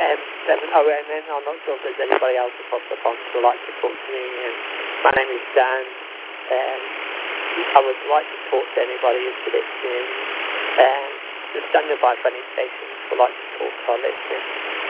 and then I'm not sure if there's anybody else across the pond who would like to talk to me. My name is Dan. I would like to talk to anybody who's listening. The standard by funny stations would like to talk to our listeners.